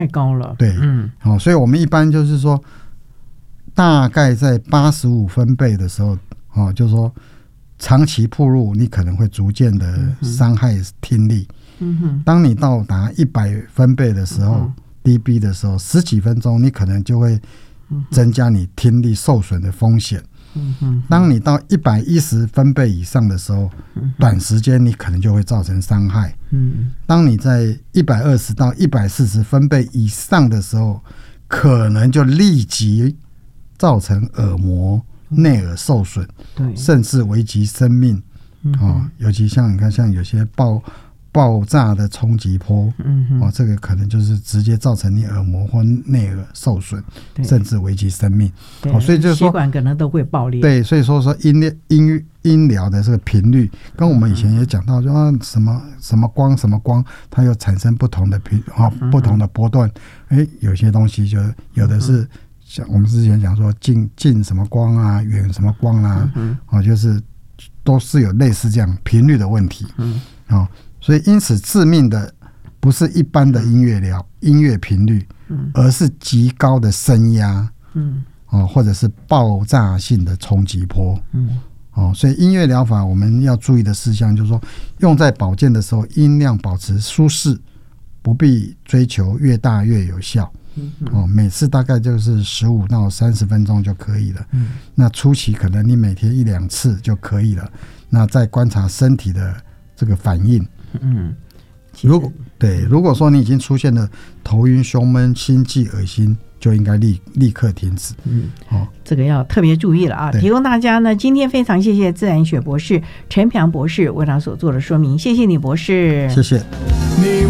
太高了。 对，所以我们一般就是说，大概在85分贝的时候，就是说长期暴露，你可能会逐渐的伤害听力。当你到达100分贝的时候，dB 的时候，10几分钟，你可能就会增加你听力受损的风险。当你到110分贝以上的时候，短时间你可能就会造成伤害。当你在120到140分贝以上的时候，可能就立即造成耳膜内耳受损，甚至危及生命。尤其像你看，像有些爆炸的冲击波，这个可能就是直接造成你耳膜或内耳受损，甚至危及生命。所以就是说，血管可能都会爆裂。 对，所以说音疗的这个频率，跟我们以前也讲到，就什么光什么光，它又产生不同的不同的波段。有些东西就有的是像我们之前讲说近什么光啊，远什么光啊，就是都是有类似这样频率的问题。所以因此致命的不是一般的音乐频率，而是极高的声压，或者是爆炸性的冲击波。所以音乐疗法我们要注意的事项就是说，用在保健的时候，音量保持舒适，不必追求越大越有效。每次大概就是15到30分钟就可以了。那初期可能你每天1、2次就可以了。那再观察身体的这个反应。如果说你已经出现了头晕、胸闷、心悸、恶心，就应该立刻停止。 这个要特别注意了啊！提供大家呢，今天非常谢谢自然学博士陈平博士为他所做的说明，谢谢你博士， 谢谢。